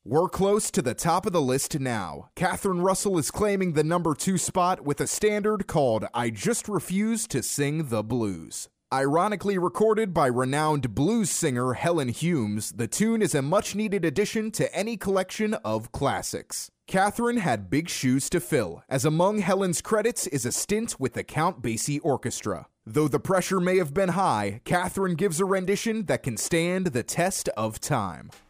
We're close to the top of the list now. Catherine Russell is claiming the number 2 spot with a standard called I Just Refuse to Sing the Blues. Ironically recorded by renowned blues singer Helen Humes, the tune is a much-needed addition to any collection of classics. Catherine had big shoes to fill, as among Helen's credits is a stint with the Count Basie Orchestra. Though the pressure may have been high, Catherine gives a rendition that can stand the test of time.